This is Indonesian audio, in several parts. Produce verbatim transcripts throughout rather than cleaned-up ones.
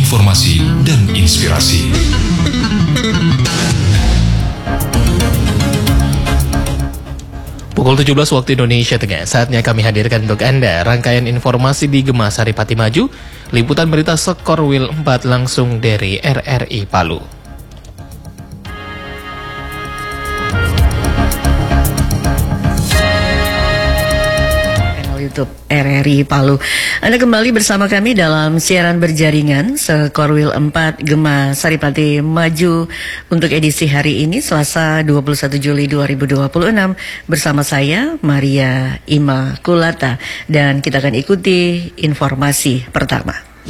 informasi dan inspirasi. Pukul tujuh belas waktu Indonesia Tengah, saatnya kami hadirkan untuk Anda rangkaian informasi di Gema Saripati Maju, liputan berita Skor Wil empat langsung dari R R I Palu. YouTube R R I Palu. Anda kembali bersama kami dalam siaran berjaringan Sekorwil empat Gema Saripati Maju untuk edisi hari ini Selasa dua puluh satu Juli dua ribu dua puluh enam bersama saya Maria Immaculata, dan kita akan ikuti informasi pertama.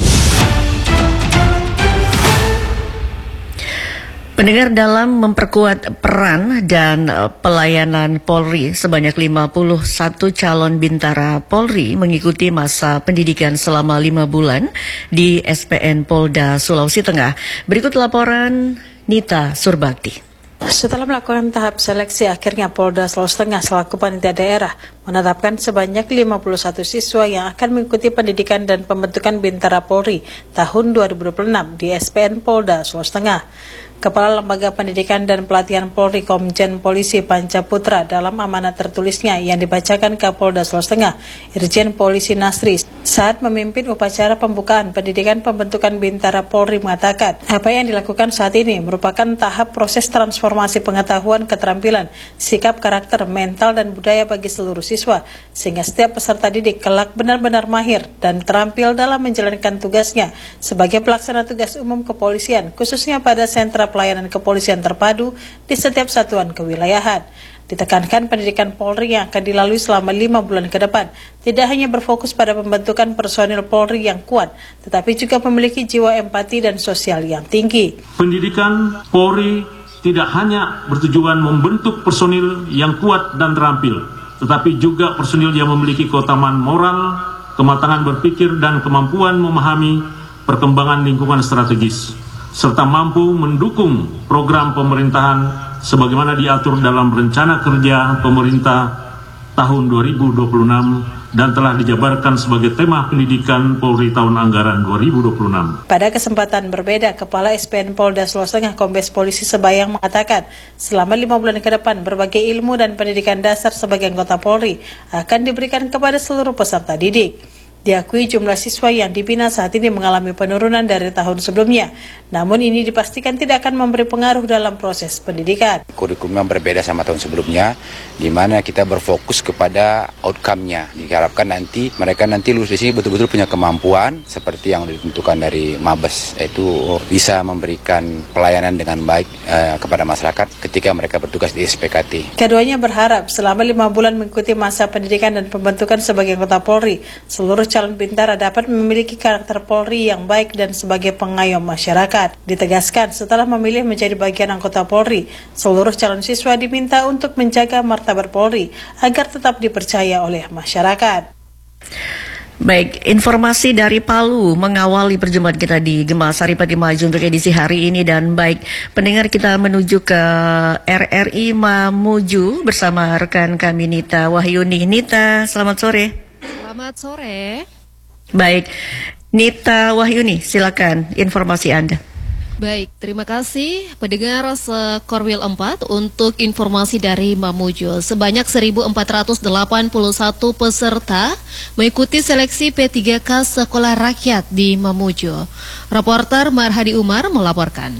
Pendengar, dalam memperkuat peran dan pelayanan Polri, sebanyak lima puluh satu calon bintara Polri mengikuti masa pendidikan selama lima bulan di S P N Polda Sulawesi Tengah. Berikut laporan Nita Surbakti. Setelah melakukan tahap seleksi, akhirnya Polda Sulawesi Tengah selaku panitia daerah menetapkan sebanyak lima puluh satu siswa yang akan mengikuti pendidikan dan pembentukan Bintara Polri tahun dua ribu dua puluh enam di S P N Polda Sulawesi Tengah. Kepala Lembaga Pendidikan dan Pelatihan Polri Komjen Polisi Panca Putra dalam amanat tertulisnya yang dibacakan Kapolda Sulawesi Tengah, Irjen Polisi Nasri, saat memimpin upacara pembukaan pendidikan pembentukan Bintara Polri mengatakan, apa yang dilakukan saat ini merupakan tahap proses transformasi pengetahuan, keterampilan, sikap, karakter, mental, dan budaya bagi seluruh siswa, sehingga setiap peserta didik kelak benar-benar mahir dan terampil dalam menjalankan tugasnya sebagai pelaksana tugas umum kepolisian, khususnya pada sentra pelayanan kepolisian terpadu di setiap satuan kewilayahan. Ditekankan pendidikan Polri yang akan dilalui selama lima bulan ke depan tidak hanya berfokus pada pembentukan personil Polri yang kuat, tetapi juga memiliki jiwa empati dan sosial yang tinggi. Pendidikan Polri tidak hanya bertujuan membentuk personil yang kuat dan terampil, tetapi juga personil yang memiliki keutamaan moral, kematangan berpikir, dan kemampuan memahami perkembangan lingkungan strategis, serta mampu mendukung program pemerintahan sebagaimana diatur dalam rencana kerja pemerintah tahun dua ribu dua puluh enam dan telah dijabarkan sebagai tema pendidikan Polri tahun anggaran dua ribu dua puluh enam. Pada kesempatan berbeda, Kepala S P N Polda Sulawesi Tengah Kombes Polisi Sebayang mengatakan, selama lima bulan ke depan berbagai ilmu dan pendidikan dasar sebagai anggota Polri akan diberikan kepada seluruh peserta didik. Diakui jumlah siswa yang dibina saat ini mengalami penurunan dari tahun sebelumnya, namun ini dipastikan tidak akan memberi pengaruh dalam proses pendidikan. Kurikulum berbeda sama tahun sebelumnya, di mana kita berfokus kepada outcome-nya. Diharapkan nanti mereka nanti lulus di sini betul-betul punya kemampuan seperti yang ditentukan dari Mabes, yaitu bisa memberikan pelayanan dengan baik eh, kepada masyarakat ketika mereka bertugas di S P K T. Keduanya berharap selama lima bulan mengikuti masa pendidikan dan pembentukan sebagai anggota Polri, seluruh calon bintara dapat memiliki karakter Polri yang baik dan sebagai pengayom masyarakat. Ditegaskan, setelah memilih menjadi bagian anggota Polri, seluruh calon siswa diminta untuk menjaga martabat Polri agar tetap dipercaya oleh masyarakat. Baik, informasi dari Palu mengawali perjumpaan kita di Gema Saripati Maju untuk edisi hari ini, dan baik pendengar, kita menuju ke R R I Mamuju bersama rekan kami Nita Wahyuni. Nita, selamat sore. Selamat sore. Baik, Nita Wahyuni, silakan informasi Anda. Baik, terima kasih pendengar Sekorwil empat untuk informasi dari Mamuju. Sebanyak seribu empat ratus delapan puluh satu peserta mengikuti seleksi P tiga K Sekolah Rakyat di Mamuju. Reporter Marhadi Umar melaporkan.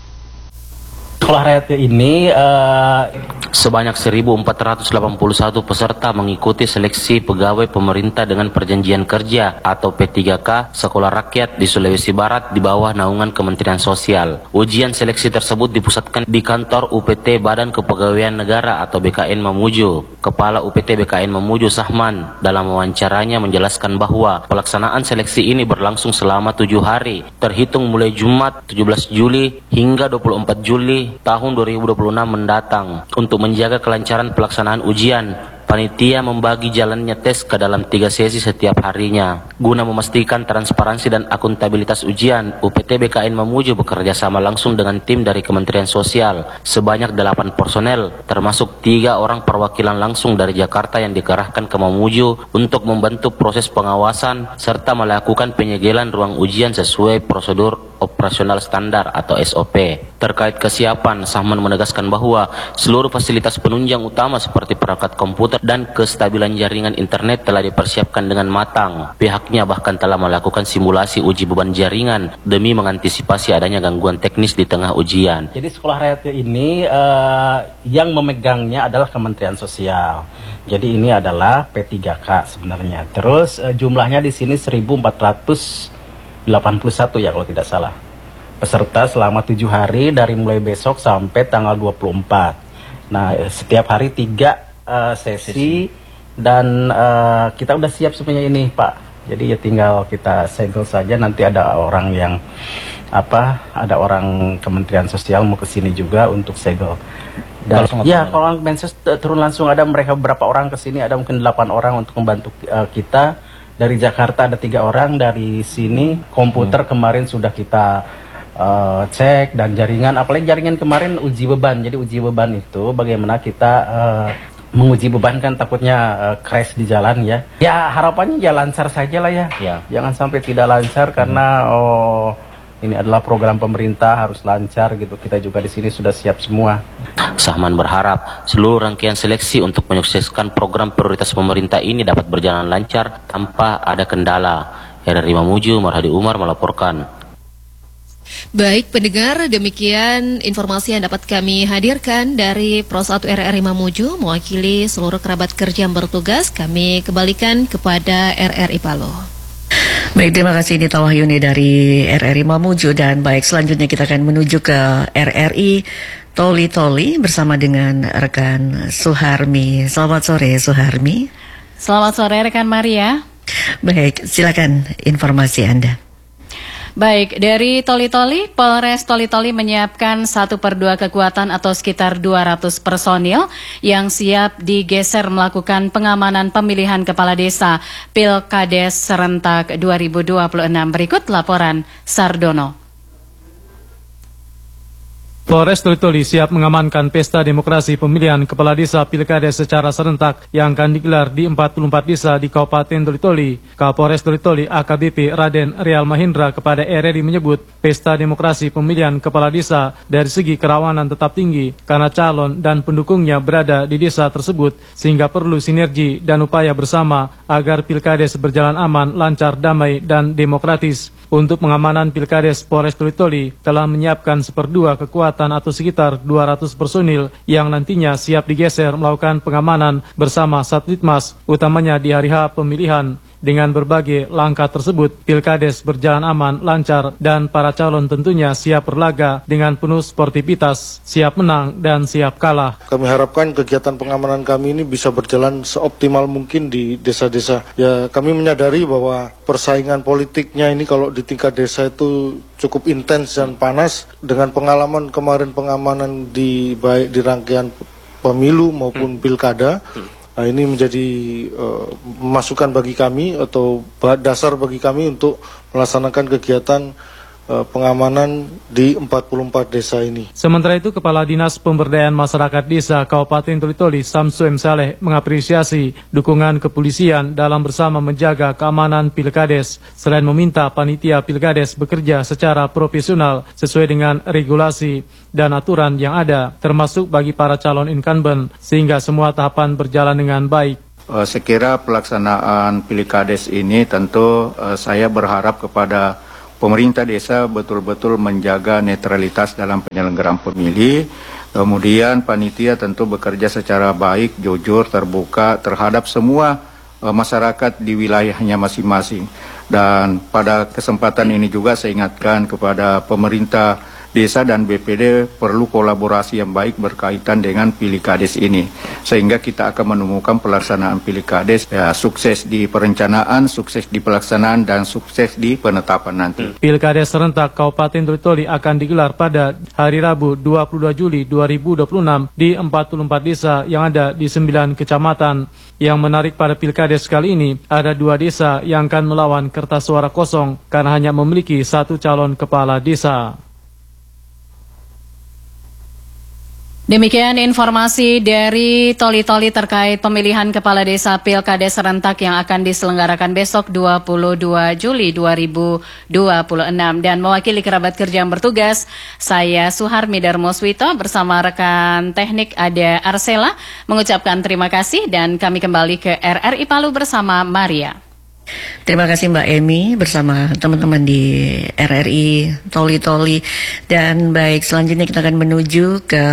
Sekolah rakyat ini uh, sebanyak seribu empat ratus delapan puluh satu peserta mengikuti seleksi pegawai pemerintah dengan perjanjian kerja atau P tiga K Sekolah Rakyat di Sulawesi Barat di bawah naungan Kementerian Sosial. Ujian seleksi tersebut dipusatkan di kantor U P T Badan Kepegawaian Negara atau B K N Mamuju. Kepala U P T B K N Mamuju Sahman dalam wawancaranya menjelaskan bahwa pelaksanaan seleksi ini berlangsung selama tujuh hari, terhitung mulai Jumat tujuh belas Juli hingga dua puluh empat Juli tahun dua ribu dua puluh enam mendatang. Untuk menjaga kelancaran pelaksanaan ujian, Panitia membagi jalannya tes ke dalam tiga sesi setiap harinya. Guna memastikan transparansi dan akuntabilitas ujian, U P T B K N Mamuju bekerja sama langsung dengan tim dari Kementerian Sosial. Sebanyak delapan personel, termasuk tiga orang perwakilan langsung dari Jakarta yang dikerahkan ke Mamuju untuk membantu proses pengawasan serta melakukan penyegelan ruang ujian sesuai prosedur operasional standar atau S O P. Terkait kesiapan, Sahman menegaskan bahwa seluruh fasilitas penunjang utama seperti perangkat komputer dan kestabilan jaringan internet telah dipersiapkan dengan matang. Pihaknya bahkan telah melakukan simulasi uji beban jaringan demi mengantisipasi adanya gangguan teknis di tengah ujian. Jadi sekolah rakyat ini uh, yang memegangnya adalah Kementerian Sosial. Jadi ini adalah P tiga K sebenarnya. Terus uh, jumlahnya di sini seribu empat ratus delapan puluh satu ya kalau tidak salah. Peserta selama tujuh hari dari mulai besok sampai tanggal dua puluh empat. Nah, setiap hari tiga uh, sesi dan uh, kita udah siap semuanya ini, Pak. Jadi ya tinggal kita segel saja, nanti ada orang yang apa? Ada orang Kementerian Sosial mau ke sini juga untuk segel. Dan kalau ya, kalau Mensos turun langsung, ada mereka beberapa orang ke sini, ada mungkin delapan orang untuk membantu uh, kita. Dari Jakarta ada tiga orang, dari sini komputer hmm. kemarin sudah kita uh, cek dan jaringan, apalagi jaringan kemarin uji beban. Jadi uji beban itu bagaimana kita uh, menguji beban, kan takutnya uh, crash di jalan ya. Ya harapannya ya lancar saja lah ya. ya. Jangan sampai tidak lancar karena oh, ini adalah program pemerintah, harus lancar gitu. Kita juga di sini sudah siap semua. Sahman berharap seluruh rangkaian seleksi untuk menyukseskan program prioritas pemerintah ini dapat berjalan lancar tanpa ada kendala. R R I Mamuju, Marhadi Umar melaporkan. Baik pendengar, demikian informasi yang dapat kami hadirkan dari Pros satu R R I Mamuju mewakili seluruh kerabat kerja yang bertugas. Kami kembalikan kepada R R I Palo. Baik, terima kasih Nita Wahyuni dari R R I Mamuju. Dan baik, selanjutnya kita akan menuju ke R R I Toli Toli bersama dengan rekan Suharmi. Selamat sore Suharmi. Selamat sore rekan Maria. Baik, silakan informasi Anda. Baik, dari Toli Toli, Polres Toli Toli menyiapkan satu per dua kekuatan atau sekitar dua ratus personil yang siap digeser melakukan pengamanan pemilihan kepala desa Pilkades serentak dua ribu dua puluh enam. Berikut laporan Sardono. Polres Toli Toli siap mengamankan pesta demokrasi pemilihan kepala desa Pilkades secara serentak yang akan digelar di empat puluh empat desa di Kabupaten Toli Toli. Kapolres Toli Toli A K B P Raden Rial Mahendra kepada R R I menyebut pesta demokrasi pemilihan kepala desa dari segi kerawanan tetap tinggi karena calon dan pendukungnya berada di desa tersebut sehingga perlu sinergi dan upaya bersama agar Pilkades berjalan aman, lancar, damai, dan demokratis. Untuk pengamanan Pilkades, Polres Toli Toli telah menyiapkan seperdua kekuatan atau sekitar dua ratus personil yang nantinya siap digeser melakukan pengamanan bersama Satwitmas, utamanya di hari H pemilihan. Dengan berbagai langkah tersebut, Pilkades berjalan aman, lancar, dan para calon tentunya siap berlaga dengan penuh sportivitas, siap menang, dan siap kalah. Kami harapkan kegiatan pengamanan kami ini bisa berjalan seoptimal mungkin di desa-desa. Ya, kami menyadari bahwa persaingan politiknya ini kalau di tingkat desa itu cukup intens dan panas. Dengan pengalaman kemarin pengamanan di baik di rangkaian pemilu maupun pilkada, nah, ini menjadi uh, masukan bagi kami atau dasar bagi kami untuk melaksanakan kegiatan uh, pengamanan di empat puluh empat desa ini. Sementara itu, Kepala Dinas Pemberdayaan Masyarakat Desa Kabupaten Toli Toli Samsu M. Saleh mengapresiasi dukungan kepolisian dalam bersama menjaga keamanan Pilkades, selain meminta panitia Pilkades bekerja secara profesional sesuai dengan regulasi dan aturan yang ada, termasuk bagi para calon incumbent, sehingga semua tahapan berjalan dengan baik. Uh, saya kira pelaksanaan Pilkades ini tentu uh, saya berharap kepada pemerintah desa betul-betul menjaga netralitas dalam penyelenggaraan pemilih. Kemudian panitia tentu bekerja secara baik, jujur, terbuka terhadap semua uh, masyarakat di wilayahnya masing-masing. Dan pada kesempatan ini juga saya ingatkan kepada pemerintah desa dan B P D perlu kolaborasi yang baik berkaitan dengan Pilkades ini, sehingga kita akan menemukan pelaksanaan Pilkades ya, sukses di perencanaan, sukses di pelaksanaan, dan sukses di penetapan nanti. Pilkades serentak Kabupaten Toli-Toli akan digelar pada hari Rabu dua puluh dua Juli dua ribu dua puluh enam di empat puluh empat desa yang ada di sembilan kecamatan. Yang menarik pada Pilkades kali ini, ada dua desa yang akan melawan kertas suara kosong karena hanya memiliki satu calon kepala desa. Demikian informasi dari Toli-Toli terkait pemilihan kepala desa Pilkades serentak yang akan diselenggarakan besok dua puluh dua Juli dua ribu dua puluh enam. Dan mewakili kerabat kerja yang bertugas, saya Suharmi Darmoswito bersama rekan teknik ada Arsela mengucapkan terima kasih dan kami kembali ke R R I Palu bersama Maria. Terima kasih Mbak Emi bersama teman-teman di R R I Toli-Toli. Dan baik, selanjutnya kita akan menuju ke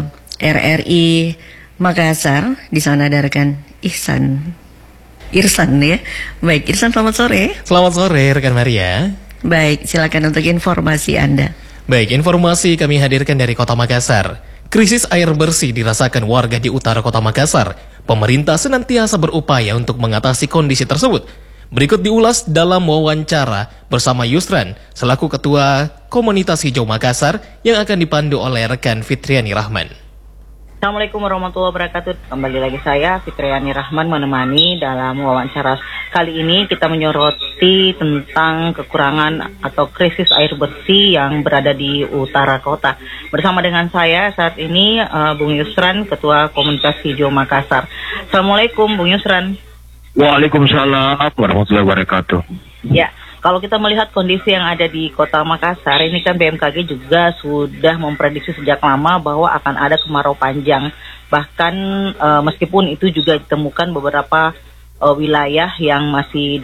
R R I Makassar. Di sana ada rekan Ihsan Irsan ya. Baik, Irsan, selamat sore. Selamat sore rekan Maria. Baik, silakan untuk informasi Anda. Baik, informasi kami hadirkan dari Kota Makassar. Krisis air bersih dirasakan warga di utara Kota Makassar. Pemerintah senantiasa berupaya untuk mengatasi kondisi tersebut. Berikut diulas dalam wawancara bersama Yusran selaku Ketua Komunitas Hijau Makassar yang akan dipandu oleh rekan Fitriani Rahman. Assalamualaikum warahmatullahi wabarakatuh. Kembali lagi saya Fitriani Rahman menemani dalam wawancara. Kali ini kita menyoroti tentang kekurangan atau krisis air bersih yang berada di utara kota. Bersama dengan saya saat ini uh, Bung Yusran, Ketua Komunitas Hijau Makassar. Assalamualaikum Bung Yusran. Waalaikumsalam warahmatullahi wabarakatuh. Ya, kalau kita melihat kondisi yang ada di Kota Makassar, ini kan B M K G juga sudah memprediksi sejak lama bahwa akan ada kemarau panjang. Bahkan uh, meskipun itu juga ditemukan beberapa uh, wilayah yang masih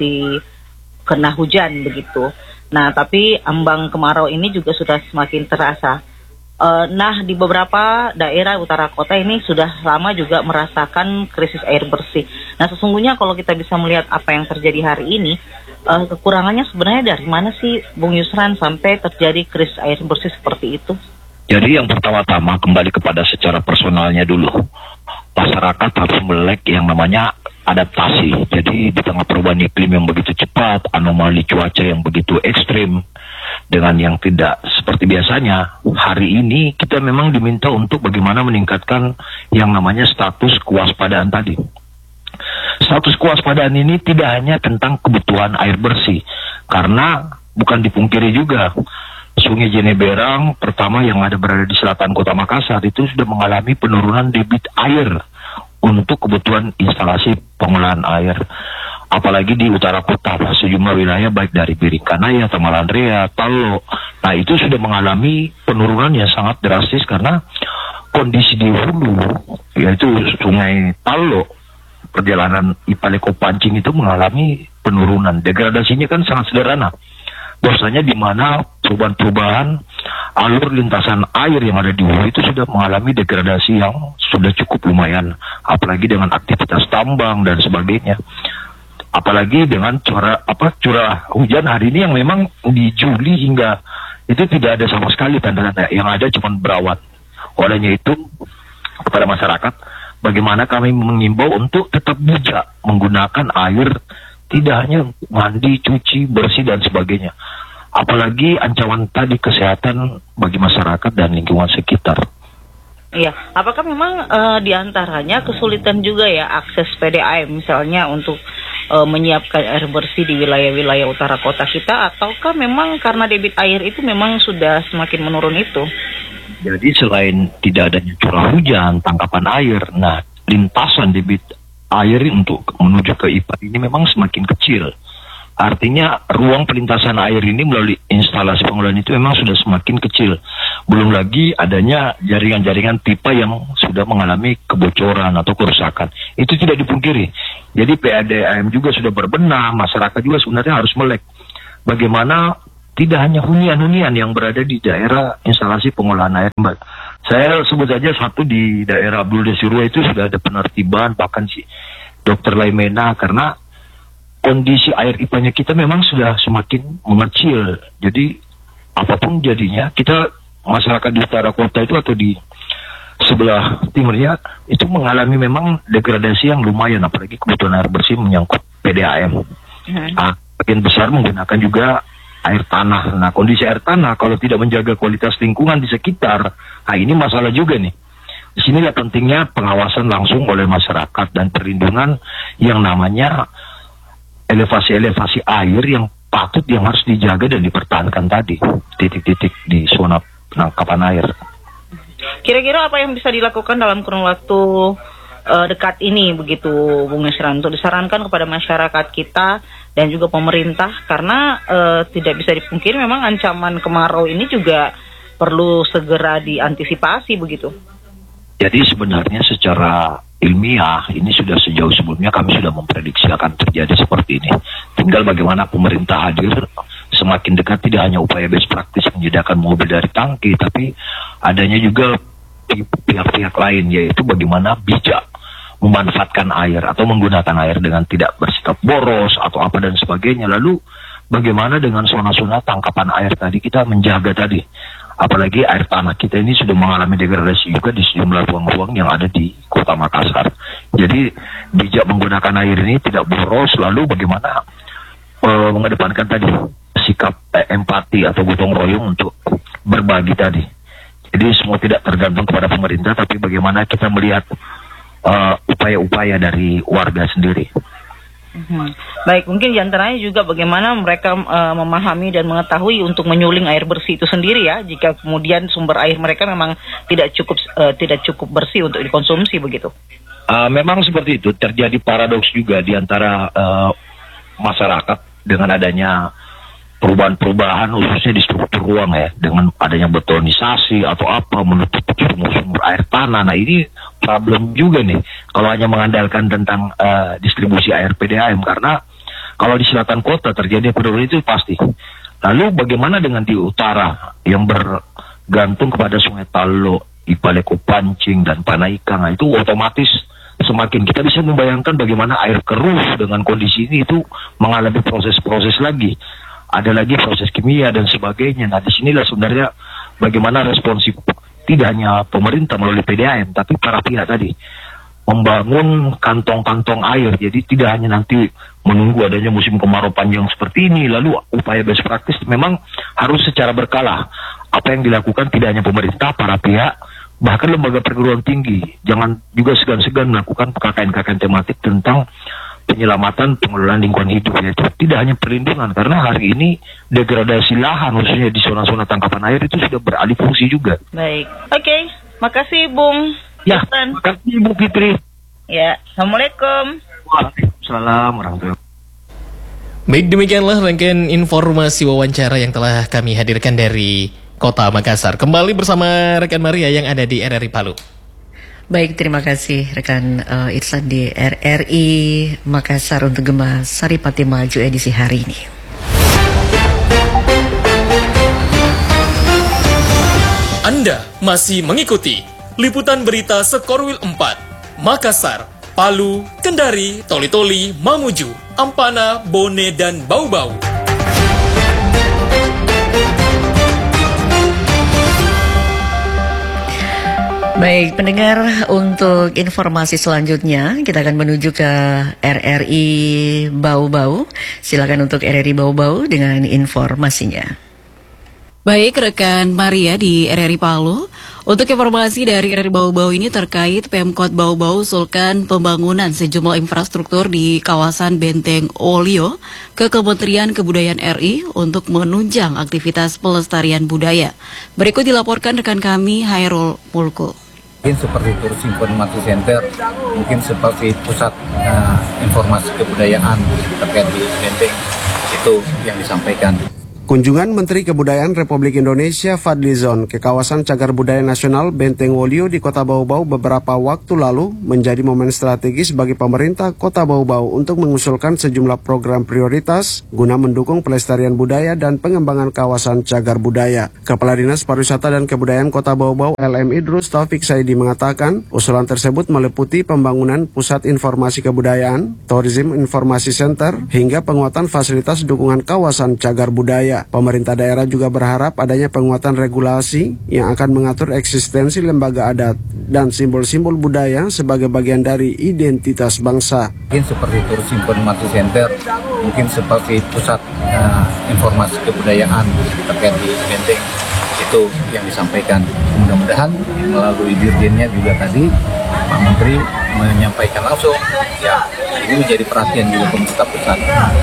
dikena hujan begitu. Nah, tapi ambang kemarau ini juga sudah semakin terasa. Uh, nah, di beberapa daerah utara kota ini sudah lama juga merasakan krisis air bersih. Nah, sesungguhnya kalau kita bisa melihat apa yang terjadi hari ini, uh, kekurangannya sebenarnya dari mana sih, Bung Yusran, sampai terjadi krisis air bersih seperti itu? Jadi yang pertama-tama kembali kepada secara personalnya dulu. Masyarakat harus melek yang namanya adaptasi. Jadi di tengah perubahan iklim yang begitu cepat, anomali cuaca yang begitu ekstrim, dengan yang tidak seperti biasanya, hari ini kita memang diminta untuk bagaimana meningkatkan yang namanya status kewaspadaan tadi. Status kewaspadaan ini tidak hanya tentang kebutuhan air bersih, karena bukan dipungkiri juga, Sungai Jeneberang pertama yang ada berada di selatan Kota Makassar itu sudah mengalami penurunan debit air untuk kebutuhan instalasi pengolahan air. Apalagi di utara kota, sejumlah wilayah baik dari Biringkanaya, Tamalandrea, Talo. Nah, itu sudah mengalami penurunan yang sangat drastis karena kondisi di hulu, yaitu Sungai Talo, perjalanan Ipaleko Pancing itu mengalami penurunan. Degradasinya kan sangat sederhana. Bahwasanya di mana perubahan-perubahan alur lintasan air yang ada di hulu itu sudah mengalami degradasi yang sudah cukup lumayan. Apalagi dengan aktivitas tambang dan sebagainya. Apalagi dengan curah apa curah hujan hari ini yang memang di Juli hingga itu tidak ada sama sekali tanda-tanda, yang ada cuma berawan. Olehnya itu kepada masyarakat, bagaimana kami mengimbau untuk tetap bijak menggunakan air, tidak hanya mandi, cuci, bersih dan sebagainya. Apalagi ancaman tadi kesehatan bagi masyarakat dan lingkungan sekitar. Iya, apakah memang uh, diantaranya kesulitan juga ya akses P D A M misalnya untuk uh, menyiapkan air bersih di wilayah-wilayah utara kota kita, ataukah memang karena debit air itu memang sudah semakin menurun itu? Jadi selain tidak adanya curah hujan, tangkapan air, nah lintasan debit air untuk menuju ke I P A ini memang semakin kecil. Artinya ruang pelintasan air ini melalui instalasi pengolahan itu memang sudah semakin kecil. Belum lagi adanya jaringan-jaringan pipa yang sudah mengalami kebocoran atau kerusakan. Itu tidak dipungkiri. Jadi P A D A M juga sudah berbenah, masyarakat juga sebenarnya harus melek. Bagaimana tidak hanya hunian-hunian yang berada di daerah instalasi pengolahan air. Saya sebut saja satu di daerah Abdul Desirua itu sudah ada penertiban, bahkan si Dokter Laimena, karena kondisi air I P A-nya kita memang sudah semakin mengecil. Jadi apapun jadinya, kita masyarakat di utara kota itu atau di sebelah timurnya itu mengalami memang degradasi yang lumayan, apalagi kebutuhan air bersih menyangkut P D A M. Hmm. Nah, bagian besar menggunakan juga air tanah. Nah, kondisi air tanah kalau tidak menjaga kualitas lingkungan di sekitar, nah ini masalah juga nih. Di sinilah pentingnya pengawasan langsung oleh masyarakat dan perlindungan yang namanya elevasi-elevasi air yang patut yang harus dijaga dan dipertahankan tadi, titik-titik di zona penangkapan air. Kira-kira apa yang bisa dilakukan dalam kurun waktu uh, dekat ini begitu Bung Nesran untuk disarankan kepada masyarakat kita dan juga pemerintah, karena uh, tidak bisa dipungkiri memang ancaman kemarau ini juga perlu segera diantisipasi begitu. Jadi sebenarnya secara ilmiah ini sudah sejauh sebelumnya kami sudah memprediksi akan terjadi seperti ini. Tinggal bagaimana pemerintah hadir semakin dekat, tidak hanya upaya best practice menyediakan mobil dari tangki, tapi adanya juga pihak-pihak lain, yaitu bagaimana bijak memanfaatkan air atau menggunakan air dengan tidak bersikap boros atau apa dan sebagainya. Lalu bagaimana dengan zona-zona tangkapan air tadi kita menjaga tadi. Apalagi air tanah kita ini sudah mengalami degradasi juga di sejumlah ruang-ruang yang ada di Kota Makassar. Jadi bijak menggunakan air ini tidak boros, lalu bagaimana uh, mengedepankan tadi sikap eh, empati atau gotong royong untuk berbagi tadi. Jadi semua tidak tergantung kepada pemerintah, tapi bagaimana kita melihat uh, upaya-upaya dari warga sendiri. Hmm. Baik, mungkin diantaranya juga bagaimana mereka uh, memahami dan mengetahui untuk menyuling air bersih itu sendiri ya, jika kemudian sumber air mereka memang tidak cukup uh, tidak cukup bersih untuk dikonsumsi begitu. Uh, memang seperti itu, terjadi paradoks juga di antara uh, masyarakat dengan adanya perubahan-perubahan khususnya di struktur ruang ya, dengan adanya betonisasi atau apa menutup sumur-sumur air tanah. Nah ini problem juga nih kalau hanya mengandalkan tentang uh, distribusi air P D A M, karena kalau di selatan kota terjadi penurunan itu pasti. Lalu bagaimana dengan di utara yang bergantung kepada Sungai Talo, Ipaleko Pancing dan Panaikang? Nah, itu otomatis semakin kita bisa membayangkan bagaimana air keruh dengan kondisi ini itu mengalami proses-proses lagi. Ada lagi proses kimia dan sebagainya. Nah, disinilah sebenarnya bagaimana responsif tidak hanya pemerintah melalui P D A M, tapi para pihak tadi membangun kantong-kantong air. Jadi tidak hanya nanti menunggu adanya musim kemarau panjang seperti ini, lalu upaya best practice memang harus secara berkala. Apa yang dilakukan tidak hanya pemerintah, para pihak, bahkan lembaga perguruan tinggi. Jangan juga segan-segan melakukan K K N K K N tematik tentang penyelamatan pengelolaan lingkungan hidup, yaitu tidak hanya perlindungan, karena hari ini degradasi lahan khususnya di zona-zona tangkapan air itu sudah beralih fungsi juga. Baik, oke, okay. Makasih Bung. Ya, terima kasih Bu Fitri. Ya, Assalamualaikum. Waalaikumsalam warahmatullahi wabarakatuh. Baik, demikianlah rangkaian informasi wawancara yang telah kami hadirkan dari Kota Makassar. Kembali bersama rekan Maria yang ada di R R I Palu. Baik, terima kasih rekan uh, Irsan di R R I Makassar untuk Gema Saripati Maju edisi hari ini. Anda masih mengikuti liputan berita Sekorwil empat, Makassar, Palu, Kendari, Toli-Toli, Mamuju, Ampana, Bone, dan Bau-Bau. Baik, pendengar, untuk informasi selanjutnya kita akan menuju ke R R I Bau-Bau. Silakan untuk R R I Bau-Bau dengan informasinya. Baik, rekan Maria di R R I Palu. Untuk informasi dari R R I Bau-Bau ini terkait Pemkot Bau-Bau usulkan pembangunan sejumlah infrastruktur di kawasan Benteng Olio ke Kementerian Kebudayaan R I untuk menunjang aktivitas pelestarian budaya. Berikut dilaporkan rekan kami Hairul Mulko. Mungkin seperti Turis Informasi Center, mungkin seperti pusat uh, informasi kebudayaan terkait di Benteng, itu yang disampaikan. Kunjungan Menteri Kebudayaan Republik Indonesia Fadlizon ke kawasan Cagar Budaya Nasional Benteng Wolio di Kota Bau-Bau beberapa waktu lalu menjadi momen strategis bagi pemerintah Kota Bau-Bau untuk mengusulkan sejumlah program prioritas guna mendukung pelestarian budaya dan pengembangan kawasan Cagar Budaya. Kepala Dinas Pariwisata dan Kebudayaan Kota Bau-Bau L M Idrus Taufik Saidi mengatakan usulan tersebut meliputi pembangunan Pusat Informasi Kebudayaan, Tourism Informasi Center, hingga penguatan fasilitas dukungan kawasan Cagar Budaya. juga. Pemerintah daerah juga berharap adanya penguatan regulasi yang akan mengatur eksistensi lembaga adat dan simbol-simbol budaya sebagai bagian dari identitas bangsa. Mungkin seperti Turus Informasi Center, mungkin seperti pusat uh, informasi kebudayaan terkait di Benteng, itu yang disampaikan. Mudah-mudahan melalui dirjennya juga tadi Pak Menteri menyampaikan langsung, ya ini menjadi perhatian juga pemerintah pusat.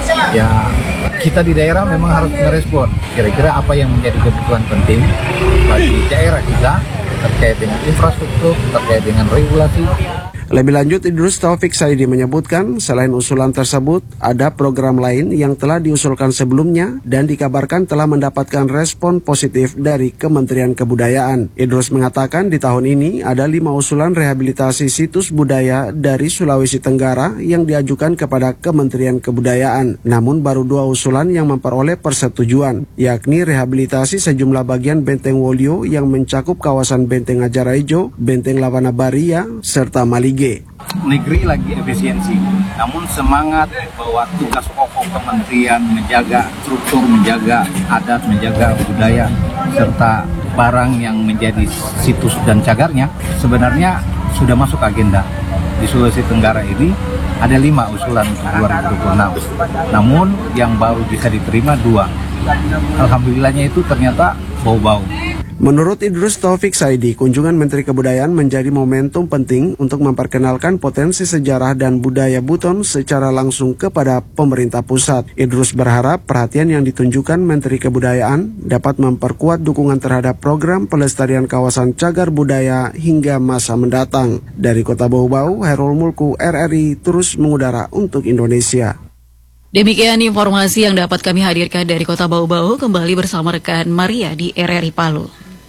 Ya kita di daerah memang harus merespon kira-kira apa yang menjadi kebutuhan penting bagi daerah kita terkait dengan infrastruktur, terkait dengan regulasi. Lebih lanjut, Idrus Taufik Saidi menyebutkan selain usulan tersebut, ada program lain yang telah diusulkan sebelumnya dan dikabarkan telah mendapatkan respon positif dari Kementerian Kebudayaan. Idrus mengatakan di tahun ini ada lima usulan rehabilitasi situs budaya dari Sulawesi Tenggara yang diajukan kepada Kementerian Kebudayaan. Namun baru dua usulan yang memperoleh persetujuan, yakni rehabilitasi sejumlah bagian Benteng Wolio yang mencakup kawasan Benteng Ajarajo, Benteng Lawana Baria, serta Maligi. Negeri lagi efisiensi, namun semangat bahwa tugas pokok kementerian menjaga struktur, menjaga adat, menjaga budaya, serta barang yang menjadi situs dan cagarnya sebenarnya sudah masuk agenda. Di Sulawesi Tenggara ini ada lima usulan dua ribu dua puluh enam, namun yang baru bisa diterima dua. Alhamdulillahnya itu ternyata bau-bau. Menurut Idrus Taufik Saidi, kunjungan Menteri Kebudayaan menjadi momentum penting untuk memperkenalkan potensi sejarah dan budaya Buton secara langsung kepada pemerintah pusat. Idrus berharap perhatian yang ditunjukkan Menteri Kebudayaan dapat memperkuat dukungan terhadap program pelestarian kawasan cagar budaya hingga masa mendatang. Dari Kota Bau-Bau, Herul Mulku, R R I terus mengudara untuk Indonesia. Demikian informasi yang dapat kami hadirkan dari Kota Bau-Bau, kembali bersama rekan Maria di R R I Palu.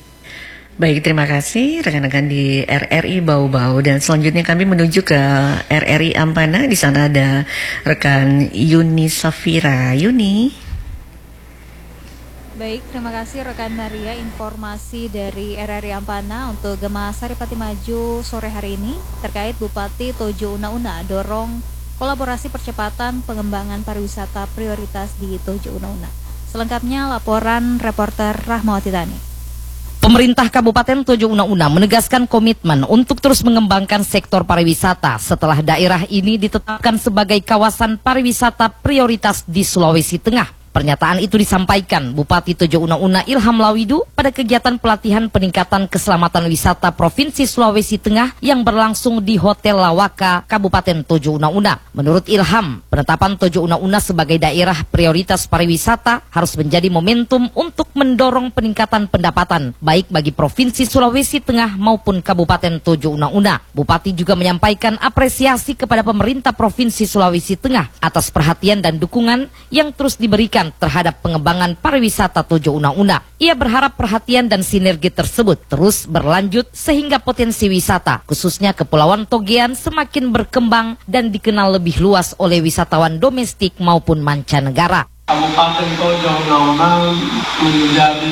Baik, terima kasih rekan-rekan di R R I Bau-Bau, dan selanjutnya kami menuju ke R R I Ampana. Di sana ada rekan Yuni Safira. Yuni. Baik, terima kasih rekan Maria. Informasi dari R R I Ampana untuk Gema Saripati Maju sore hari ini terkait Bupati Tojo Una-Una dorong kolaborasi percepatan pengembangan pariwisata prioritas di Tojo Una-Una. Selengkapnya laporan reporter Rahmawati Tani. Pemerintah Kabupaten Tojo Una-Una menegaskan komitmen untuk terus mengembangkan sektor pariwisata setelah daerah ini ditetapkan sebagai kawasan pariwisata prioritas di Sulawesi Tengah. Pernyataan itu disampaikan Bupati Tojo Una-Una Ilham Lawidu pada kegiatan pelatihan peningkatan keselamatan wisata Provinsi Sulawesi Tengah yang berlangsung di Hotel Lawaka, Kabupaten Tojo Una-Una. Menurut Ilham, penetapan Tojo Una-Una sebagai daerah prioritas pariwisata harus menjadi momentum untuk mendorong peningkatan pendapatan baik bagi Provinsi Sulawesi Tengah maupun Kabupaten Tojo Una-Una. Bupati juga menyampaikan apresiasi kepada pemerintah Provinsi Sulawesi Tengah atas perhatian dan dukungan yang terus diberikan terhadap pengembangan pariwisata Tojo Una-Una. Ia berharap perhatian dan sinergi tersebut terus berlanjut sehingga potensi wisata, khususnya Kepulauan Togean, semakin berkembang dan dikenal lebih luas oleh wisatawan domestik maupun mancanegara. Kabupaten Tojo Una-Una menjadi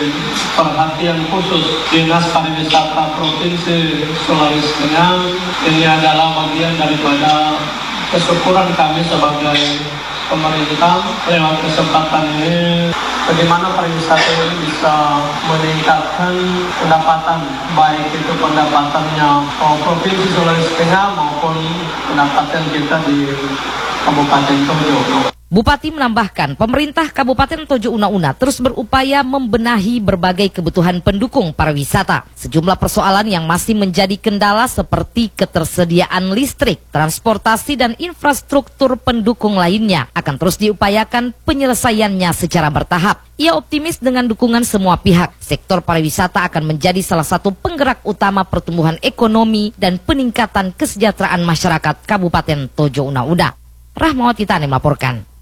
perhatian khusus Dinas Pariwisata Provinsi Sulawesi Tengah. Ini adalah bagian daripada kesyukuran kami sebagai pemerintah lewat kesempatan ini, bagaimana pariwisata ini bisa meningkatkan pendapatan, baik itu pendapatannya Provinsi Sulawesi Tengah maupun pendapatan kita di Kabupaten Tojo. Bupati menambahkan, pemerintah Kabupaten Tojo Una-Una terus berupaya membenahi berbagai kebutuhan pendukung pariwisata. Sejumlah persoalan yang masih menjadi kendala seperti ketersediaan listrik, transportasi, dan infrastruktur pendukung lainnya akan terus diupayakan penyelesaiannya secara bertahap. Ia optimis dengan dukungan semua pihak, sektor pariwisata akan menjadi salah satu penggerak utama pertumbuhan ekonomi dan peningkatan kesejahteraan masyarakat Kabupaten Tojo Una-Una. Rahmawati Tani melaporkan.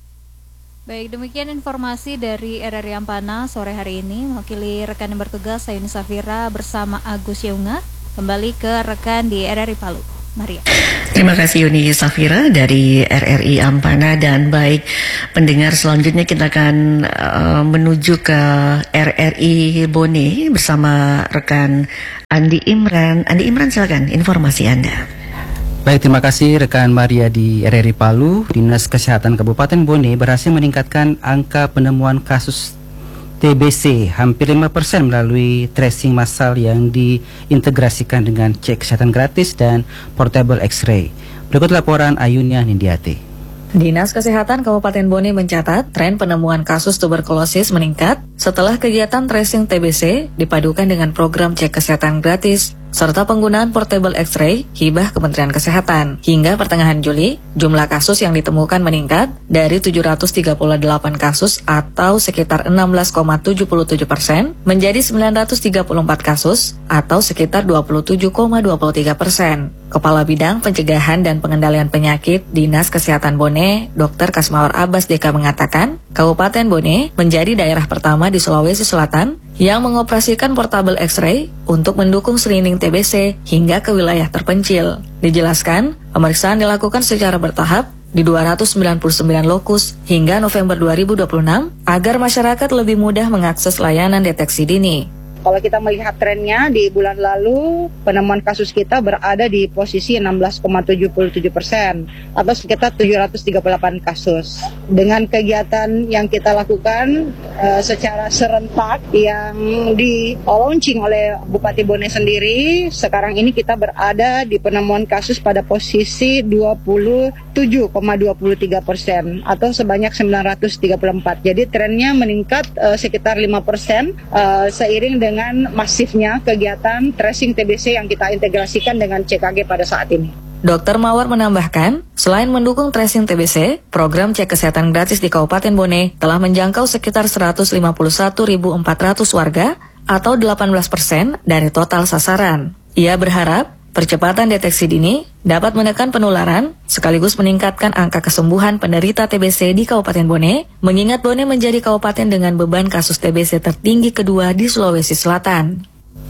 Baik, demikian informasi dari R R I Ampana sore hari ini. Mewakili rekan yang bertugas, saya Yuni Safira bersama Agus Yeunga. Kembali ke rekan di R R I Palu, Maria. Terima kasih Yuni Safira dari R R I Ampana. Dan baik pendengar, selanjutnya kita akan uh, menuju ke R R I Bone bersama rekan Andi Imran. Andi Imran, silakan informasi Anda. Baik, terima kasih rekan Maria di R R I Palu. Dinas Kesehatan Kabupaten Bone berhasil meningkatkan angka penemuan kasus T B C hampir lima persen melalui tracing massal yang diintegrasikan dengan cek kesehatan gratis dan portable X-ray. Berikut laporan Ayunia Nindiati. Dinas Kesehatan Kabupaten Bone mencatat tren penemuan kasus tuberkulosis meningkat setelah kegiatan tracing T B C dipadukan dengan program cek kesehatan gratis serta penggunaan portable X-ray hibah Kementerian Kesehatan. Hingga pertengahan Juli, jumlah kasus yang ditemukan meningkat dari tujuh ratus tiga puluh delapan kasus atau sekitar enam belas koma tujuh tujuh persen menjadi sembilan ratus tiga puluh empat kasus atau sekitar dua puluh tujuh koma dua tiga persen. Kepala Bidang Pencegahan dan Pengendalian Penyakit Dinas Kesehatan Bone, Dokter Kasmawar Abbas D K mengatakan, Kabupaten Bone menjadi daerah pertama di Sulawesi Selatan yang mengoperasikan portable X-ray untuk mendukung screening T B C hingga ke wilayah terpencil. Dijelaskan, pemeriksaan dilakukan secara bertahap di dua ratus sembilan puluh sembilan lokus hingga November dua ribu dua puluh enam agar masyarakat lebih mudah mengakses layanan deteksi dini. Kalau kita melihat trennya di bulan lalu, penemuan kasus kita berada di posisi enam belas koma tujuh tujuh persen atau sekitar tujuh ratus tiga puluh delapan kasus. Dengan kegiatan yang kita lakukan uh, secara serentak yang di launching oleh Bupati Bone sendiri, sekarang ini kita berada di penemuan kasus pada posisi dua puluh tujuh koma dua tiga persen atau sebanyak sembilan ratus tiga puluh empat. Jadi trennya meningkat uh, sekitar lima persen uh, seiring dengan dengan masifnya kegiatan tracing T B C yang kita integrasikan dengan C K G pada saat ini. Dokter Mawar menambahkan, selain mendukung tracing T B C, program cek kesehatan gratis di Kabupaten Bone telah menjangkau sekitar seratus lima puluh satu ribu empat ratus warga atau delapan belas persen dari total sasaran. Ia berharap percepatan deteksi dini dapat menekan penularan sekaligus meningkatkan angka kesembuhan penderita T B C di Kabupaten Bone, mengingat Bone menjadi kabupaten dengan beban kasus T B C tertinggi kedua di Sulawesi Selatan.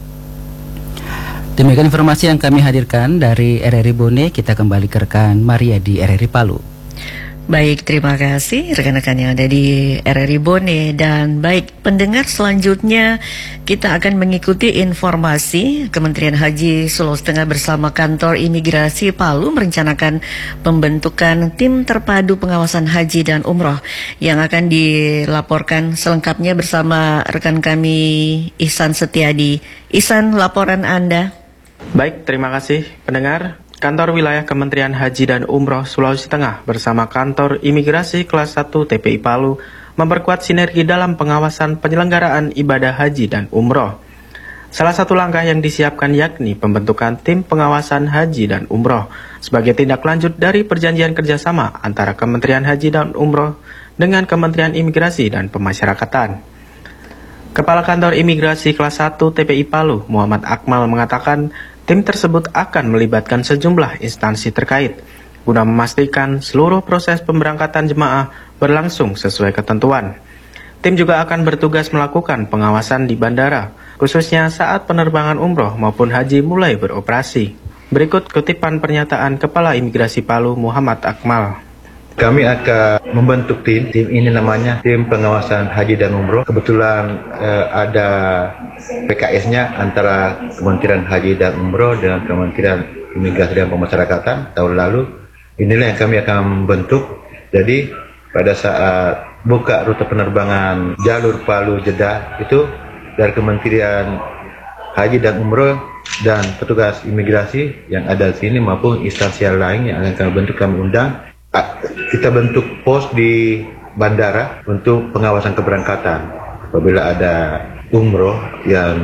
Demikian informasi yang kami hadirkan dari R R I Bone. Kita kembali ke rekan Maria di R R I Palu. Baik, terima kasih rekan-rekan yang ada di R R I Bone. Dan baik, pendengar, selanjutnya kita akan mengikuti informasi Kementerian Haji Sulawesi Tengah bersama Kantor Imigrasi Palu merencanakan pembentukan tim terpadu pengawasan haji dan umroh yang akan dilaporkan selengkapnya bersama rekan kami Ihsan Setiadi. Ihsan, laporan Anda. Baik, terima kasih pendengar. Kantor Wilayah Kementerian Haji dan Umroh Sulawesi Tengah bersama Kantor Imigrasi Kelas satu T P I Palu memperkuat sinergi dalam pengawasan penyelenggaraan ibadah haji dan umroh. Salah satu langkah yang disiapkan yakni pembentukan tim pengawasan haji dan umroh sebagai tindak lanjut dari perjanjian kerjasama antara Kementerian Haji dan Umroh dengan Kementerian Imigrasi dan Pemasyarakatan. Kepala Kantor Imigrasi Kelas satu T P I Palu, Muhammad Akmal mengatakan, tim tersebut akan melibatkan sejumlah instansi terkait guna memastikan seluruh proses pemberangkatan jemaah berlangsung sesuai ketentuan. Tim juga akan bertugas melakukan pengawasan di bandara, khususnya saat penerbangan umroh maupun haji mulai beroperasi. Berikut kutipan pernyataan Kepala Imigrasi Palu, Muhammad Akmal. Kami akan membentuk tim, tim ini namanya tim pengawasan haji dan umroh. Kebetulan eh, ada P K S-nya antara Kementerian Haji dan Umroh dengan Kementerian Imigrasi dan Pemasyarakatan tahun lalu. Inilah yang kami akan bentuk. Jadi pada saat buka rute penerbangan jalur Palu Jeddah itu dari Kementerian Haji dan Umroh dan petugas imigrasi yang ada di sini maupun instansi lain yang akan kami bentuk, kami undang. Kita bentuk pos di bandara untuk pengawasan keberangkatan. Apabila ada umroh yang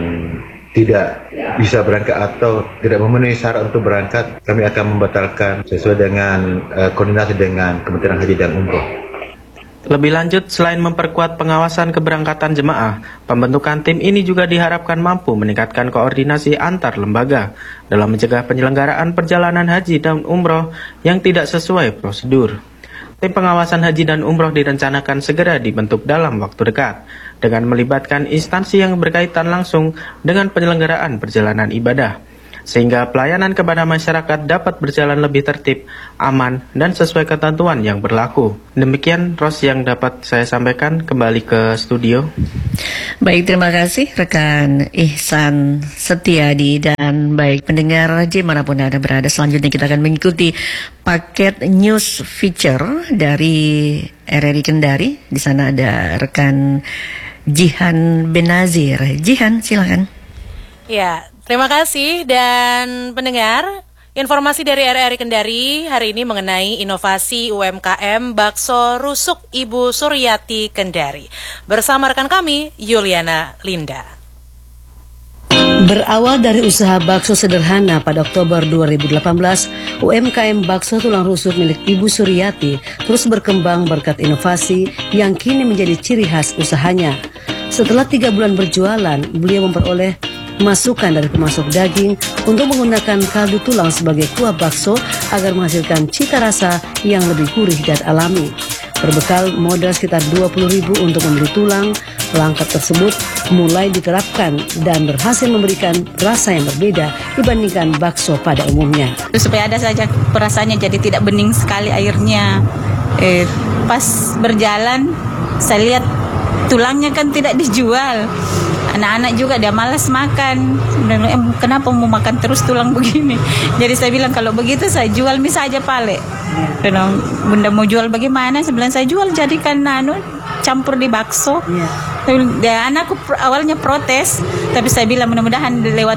tidak bisa berangkat atau tidak memenuhi syarat untuk berangkat, kami akan membatalkan sesuai dengan uh, koordinasi dengan Kementerian Haji dan Umroh. Lebih lanjut, selain memperkuat pengawasan keberangkatan jemaah, pembentukan tim ini juga diharapkan mampu meningkatkan koordinasi antar lembaga dalam mencegah penyelenggaraan perjalanan haji dan umroh yang tidak sesuai prosedur. Tim pengawasan haji dan umroh direncanakan segera dibentuk dalam waktu dekat, dengan melibatkan instansi yang berkaitan langsung dengan penyelenggaraan perjalanan ibadah, sehingga pelayanan kepada masyarakat dapat berjalan lebih tertib, aman, dan sesuai ketentuan yang berlaku. Demikian Ros yang dapat saya sampaikan. Kembali ke studio. Baik, terima kasih rekan Ihsan Setiadi. Dan baik pendengar dimanapun Anda berada, selanjutnya kita akan mengikuti paket news feature dari R R I Kendari. Di sana ada rekan Jihan Benazir. Jihan, silakan. Ya, terima kasih dan pendengar. Informasi dari R R I Kendari hari ini mengenai inovasi U M K M bakso rusuk Ibu Suryati Kendari. Bersama rekan kami, Yuliana Linda. Berawal dari usaha bakso sederhana pada Oktober dua ribu delapan belas, U M K M bakso tulang rusuk milik Ibu Suryati terus berkembang berkat inovasi yang kini menjadi ciri khas usahanya. Setelah tiga bulan berjualan, beliau memperoleh masukan dari pemasok daging untuk menggunakan kaldu tulang sebagai kuah bakso agar menghasilkan cita rasa yang lebih gurih dan alami. Berbekal modal sekitar dua puluh ribu untuk membeli tulang, langkah tersebut mulai diterapkan dan berhasil memberikan rasa yang berbeda dibandingkan bakso pada umumnya. Supaya ada saja perasaannya, jadi tidak bening sekali airnya. Eh, pas berjalan saya lihat tulangnya kan tidak dijual. Anak-anak juga dia malas makan. Eh, kenapa mau makan terus tulang begini? Jadi saya bilang kalau begitu saya jual mie saja pale. Dan bunda mau jual bagaimana? Saya bilang saya jual jadikan anu campur di bakso. Dan anakku awalnya protes, tapi saya bilang mudah-mudahan lewat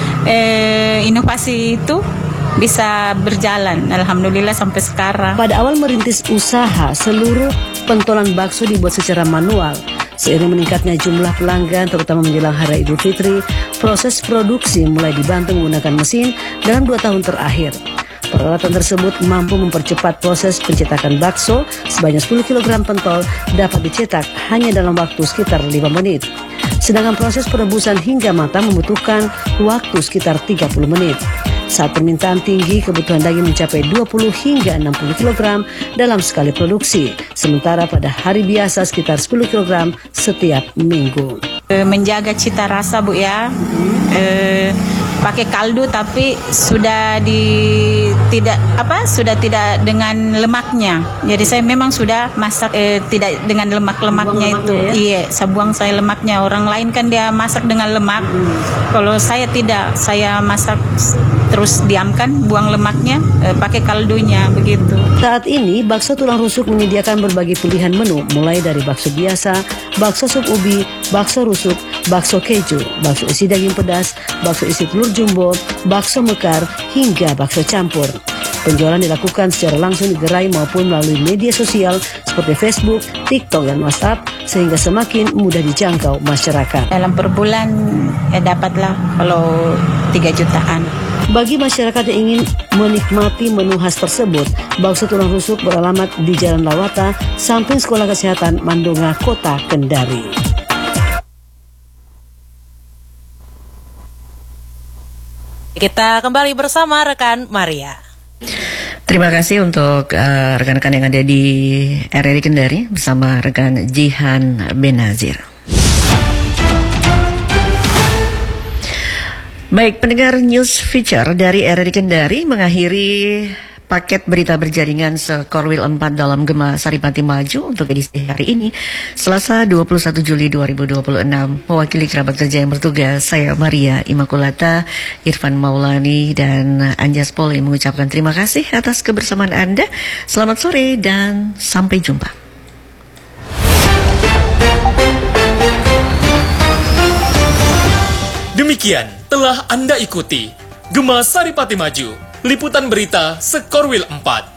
eh, inovasi itu bisa berjalan. Alhamdulillah sampai sekarang. Pada awal merintis usaha, seluruh pentolan bakso dibuat secara manual. Seiring meningkatnya jumlah pelanggan terutama menjelang Hari Idul Fitri, proses produksi mulai dibantu menggunakan mesin dalam dua tahun terakhir. Peralatan tersebut mampu mempercepat proses pencetakan bakso sebanyak sepuluh kilogram pentol dapat dicetak hanya dalam waktu sekitar lima menit. Sedangkan proses perebusan hingga matang membutuhkan waktu sekitar tiga puluh menit. Saat permintaan tinggi, kebutuhan daging mencapai dua puluh hingga enam puluh kilogram dalam sekali produksi. Sementara pada hari biasa sekitar sepuluh kilogram setiap minggu. Menjaga cita rasa Bu ya. Eh, pakai kaldu tapi sudah di tidak apa sudah tidak dengan lemaknya. Jadi saya memang sudah masak eh, tidak dengan lemak-lemaknya itu. Ya? Iya, saya buang saya lemaknya. Orang lain kan dia masak dengan lemak. Hmm. Kalau saya tidak, saya masak terus diamkan, buang lemaknya, eh, pakai kaldunya begitu. Saat ini bakso tulang rusuk menyediakan berbagai pilihan menu, mulai dari bakso biasa, bakso sup ubi, bakso rusuk, bakso keju, bakso isi daging pedas, bakso isi telur jumbo, bakso mekar, hingga bakso campur. Penjualan dilakukan secara langsung di gerai maupun melalui media sosial seperti Facebook, TikTok, dan WhatsApp sehingga semakin mudah dijangkau masyarakat. Dalam per bulan ya dapatlah kalau tiga jutaan. Bagi masyarakat yang ingin menikmati menu khas tersebut, bakso tulang rusuk beralamat di Jalan Lawata, samping Sekolah Kesehatan Mandonga, Kota Kendari. Kita kembali bersama rekan Maria. Terima kasih untuk uh, rekan-rekan yang ada di R R I Kendari bersama rekan Jihan Benazir. Baik, pendengar news feature dari R R I Kendari mengakhiri paket berita berjaringan Sekorwil empat dalam Gema Saripati Maju untuk edisi hari ini, Selasa dua puluh satu Juli dua ribu dua puluh enam. Mewakili kerabat kerja yang bertugas, saya Maria Imakulata, Irfan Maulani, dan Anjas Poli mengucapkan terima kasih atas kebersamaan Anda. Selamat sore dan sampai jumpa. Demikian telah Anda ikuti Gema Saripati Maju, liputan berita Sekorwil empat.